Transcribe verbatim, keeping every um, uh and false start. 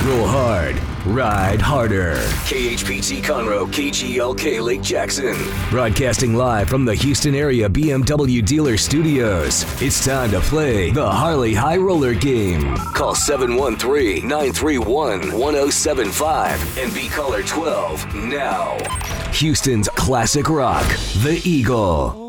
Roll hard, ride harder. K H P T Conroe, K G L K Lake Jackson. Broadcasting live from the Houston area B M W dealer studios. It's time to play the Harley High Roller game. Call seven one three, nine three one, one oh seven five and be caller twelve now. Houston's classic rock, The Eagle.